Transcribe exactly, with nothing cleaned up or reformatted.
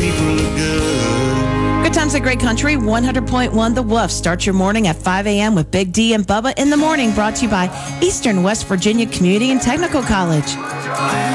people look good. Good times at Great Country, one hundred point one The Wolf. Start your morning at five a.m. with Big D and Bubba in the morning, brought to you by Eastern West Virginia Community and Technical College.